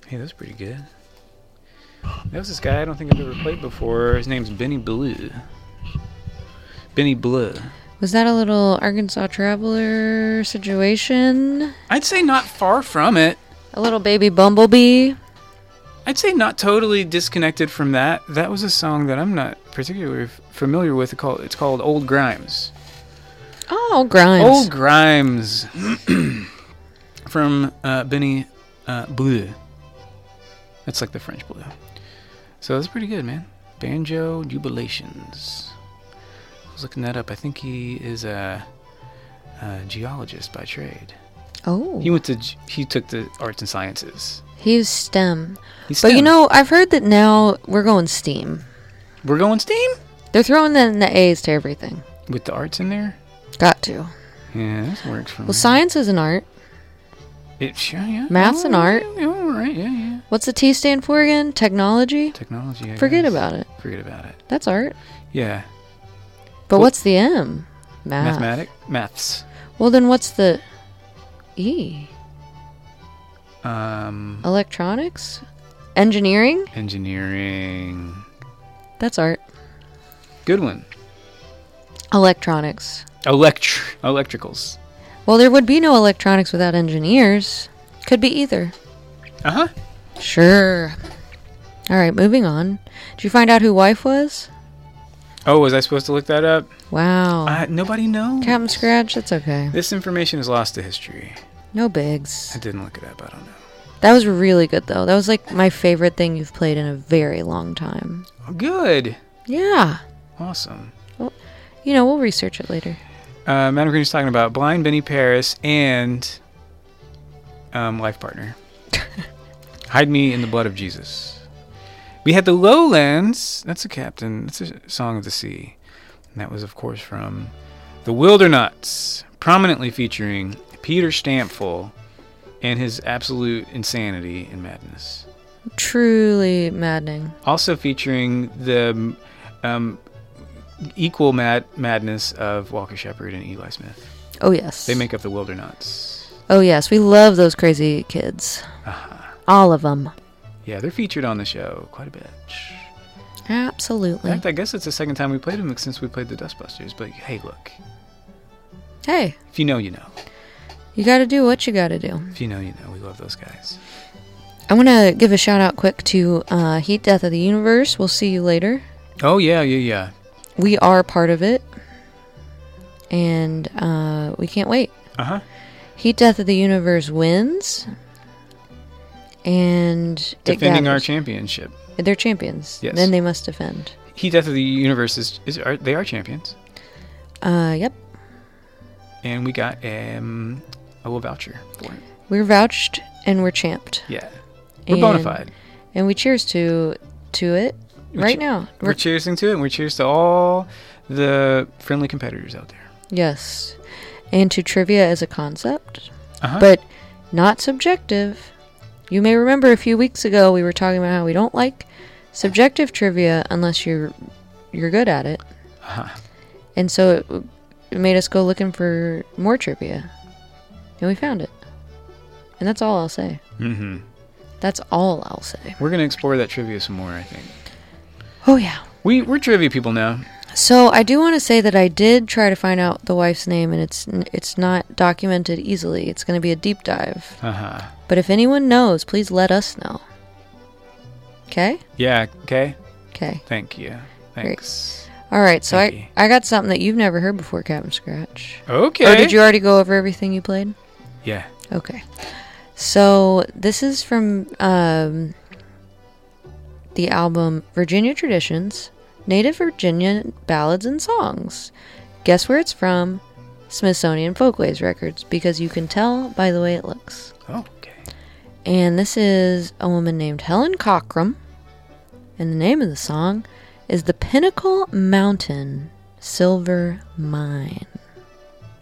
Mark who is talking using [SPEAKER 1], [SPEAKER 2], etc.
[SPEAKER 1] Hey, that's pretty good. That was this guy I don't think I've ever played before. His name's Benny Blue. Benny Blue.
[SPEAKER 2] Was that a little Arkansas Traveler situation?
[SPEAKER 1] I'd say not far from it.
[SPEAKER 2] A little baby bumblebee?
[SPEAKER 1] I'd say not totally disconnected from that. That was a song that I'm not particularly familiar with. It's called Old Grimes.
[SPEAKER 2] Oh, Grimes.
[SPEAKER 1] Old Grimes. From Benny Bleu. That's like the French blue. So that's pretty good, man. Banjo Jubilations. I was looking that up. I think he is a geologist by trade.
[SPEAKER 2] Oh.
[SPEAKER 1] He took the arts and sciences.
[SPEAKER 2] He's STEM.
[SPEAKER 1] He's
[SPEAKER 2] But
[SPEAKER 1] STEM.
[SPEAKER 2] you know, I've heard that now we're going STEAM.
[SPEAKER 1] We're going STEAM?
[SPEAKER 2] They're throwing the A's to everything.
[SPEAKER 1] With the arts in there?
[SPEAKER 2] Got to.
[SPEAKER 1] Yeah, this works for me.
[SPEAKER 2] Well, science is an art.
[SPEAKER 1] Sure, yeah.
[SPEAKER 2] Math's an art.
[SPEAKER 1] Yeah, all right, yeah.
[SPEAKER 2] What's the T stand for again? Technology?
[SPEAKER 1] Technology, I
[SPEAKER 2] Forget
[SPEAKER 1] guess.
[SPEAKER 2] about it.
[SPEAKER 1] Forget about it.
[SPEAKER 2] That's art.
[SPEAKER 1] Yeah.
[SPEAKER 2] But
[SPEAKER 1] Well,
[SPEAKER 2] what's the M? Math.
[SPEAKER 1] Maths.
[SPEAKER 2] Well, then what's the E?
[SPEAKER 1] Um,
[SPEAKER 2] Electronics? Engineering?
[SPEAKER 1] Engineering.
[SPEAKER 2] That's art.
[SPEAKER 1] Good one.
[SPEAKER 2] Electronics.
[SPEAKER 1] Electricals.
[SPEAKER 2] Well, there would be no electronics without engineers. Could be either.
[SPEAKER 1] Uh-huh.
[SPEAKER 2] Sure. All right, moving on. Did you find out who wife was?
[SPEAKER 1] Oh, was I supposed to look that up?
[SPEAKER 2] Wow.
[SPEAKER 1] Nobody knows.
[SPEAKER 2] Captain Scratch, that's okay.
[SPEAKER 1] This information is lost to history.
[SPEAKER 2] No bigs.
[SPEAKER 1] I didn't look it up. I don't know.
[SPEAKER 2] That was really good, though. That was like my favorite thing you've played in a very long time.
[SPEAKER 1] Oh, good.
[SPEAKER 2] Yeah.
[SPEAKER 1] Awesome.
[SPEAKER 2] Well, we'll research it later.
[SPEAKER 1] Madam Green is talking about Blind Benny Paris and Life Partner. Hide Me in the Blood of Jesus. We had the Lowlands. That's a captain. That's a Song of the Sea. And that was, of course, from the Wildernauts, prominently featuring Peter Stampful and his absolute insanity and madness.
[SPEAKER 2] Truly maddening.
[SPEAKER 1] Also featuring the equal madness of Walker Shepard and Eli Smith.
[SPEAKER 2] Oh, yes.
[SPEAKER 1] They make up the Wildernauts.
[SPEAKER 2] Oh, yes. We love those crazy kids.
[SPEAKER 1] Uh-huh.
[SPEAKER 2] All of them.
[SPEAKER 1] Yeah, they're featured on the show quite a bit. In
[SPEAKER 2] Absolutely.
[SPEAKER 1] fact, I guess it's the second time we played them since we played the Dustbusters. But hey, look.
[SPEAKER 2] Hey,
[SPEAKER 1] If you know, you know.
[SPEAKER 2] you got to do what you got to do.
[SPEAKER 1] If you know, you know. We love those guys.
[SPEAKER 2] I want to give a shout out quick to Heat Death of the Universe. We'll see you later.
[SPEAKER 1] Oh, yeah.
[SPEAKER 2] We are part of it. And we can't wait.
[SPEAKER 1] Uh-huh.
[SPEAKER 2] Heat Death of the Universe wins. And
[SPEAKER 1] Defending our
[SPEAKER 2] gathers.
[SPEAKER 1] championship.
[SPEAKER 2] They're champions.
[SPEAKER 1] Yes.
[SPEAKER 2] Then they must defend.
[SPEAKER 1] Heat Death of the Universe they are champions.
[SPEAKER 2] Yep.
[SPEAKER 1] And we got a little voucher for it.
[SPEAKER 2] We're vouched and we're champed.
[SPEAKER 1] Yeah. We're bona fide.
[SPEAKER 2] And we cheers to it right now.
[SPEAKER 1] We're cheersing to it, and we're cheers to all the friendly competitors out there.
[SPEAKER 2] Yes. And to trivia as a concept,
[SPEAKER 1] Uh-huh.
[SPEAKER 2] but not subjective. You may remember a few weeks ago we were talking about how we don't like subjective trivia unless you're good at it.
[SPEAKER 1] Uh-huh.
[SPEAKER 2] And so it made us go looking for more trivia. And we found it. And that's all I'll say.
[SPEAKER 1] Mm-hmm.
[SPEAKER 2] That's all I'll say.
[SPEAKER 1] We're going to explore that trivia some more, I think.
[SPEAKER 2] Oh, yeah.
[SPEAKER 1] We're trivia people now.
[SPEAKER 2] So I do want to say that I did try to find out the wife's name, and it's not documented easily. It's going to be a deep dive.
[SPEAKER 1] Uh-huh.
[SPEAKER 2] But if anyone knows, please let us know. Okay?
[SPEAKER 1] Yeah, okay.
[SPEAKER 2] Okay.
[SPEAKER 1] Thank you. Thanks.
[SPEAKER 2] All right, so
[SPEAKER 1] Thank you.
[SPEAKER 2] I got something that you've never heard before, Captain Scratch.
[SPEAKER 1] Okay.
[SPEAKER 2] Or did you already go over everything you played?
[SPEAKER 1] Yeah.
[SPEAKER 2] Okay. So this is from the album Virginia Traditions, Native Virginia Ballads and Songs. Guess where it's from? Smithsonian Folkways Records, because you can tell by the way it looks.
[SPEAKER 1] Oh, okay.
[SPEAKER 2] And this is a woman named Helen Cockrum, and the name of the song is The Pinnacle Mountain Silver Mine.